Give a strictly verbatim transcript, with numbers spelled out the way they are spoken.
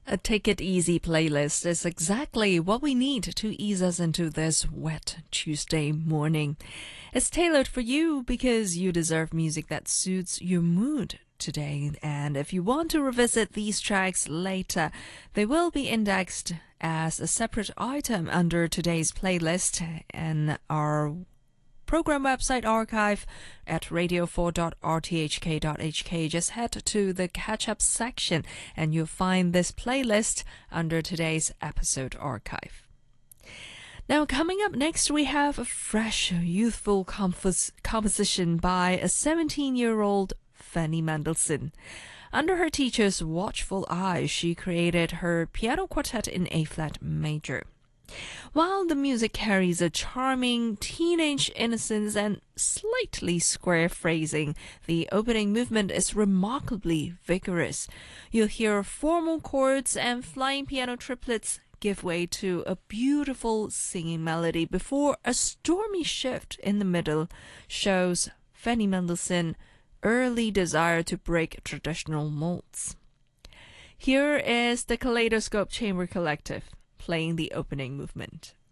A Take It Easy playlist is exactly what we need to ease us into this wet Tuesday morning. It's tailored for you because you deserve music that suits your mood today. And if you want to revisit these tracks later, they will be indexed as a separate item under today's playlist and our program website archive at radio four dot r t h k dot h k. Just head to the catch-up section and you'll find this playlist under today's episode archive. Now, coming up next, we have a fresh, youthful compos- composition by a seventeen-year-old Fanny Mendelssohn. Under her teacher's watchful eye, she created her piano quartet in A-flat major. While the music carries a charming teenage innocence and slightly square phrasing, the opening movement is remarkably vigorous. You'll hear formal chords and flying piano triplets give way to a beautiful singing melody before a stormy shift in the middle shows Fanny Mendelssohn's early desire to break traditional molds. Here is the Kaleidoscope Chamber Collective playing the opening movement.